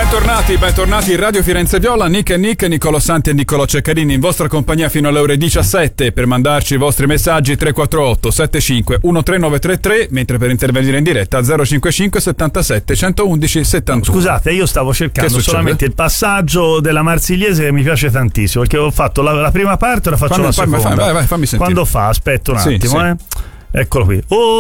Bentornati in Radio Firenze Viola, Nick e Niccolo Santi e Niccolò Ceccarini in vostra compagnia fino alle ore 17 per mandarci i vostri messaggi 348 75 13933, mentre per intervenire in diretta 055 77 111 71. Scusate, io stavo cercando solamente il passaggio della Marsigliese che mi piace tantissimo, perché ho fatto la prima parte, ora faccio la seconda. Vai, fammi sentire. Quando fa? Aspetta un attimo, sì. Eccolo qui. Oh,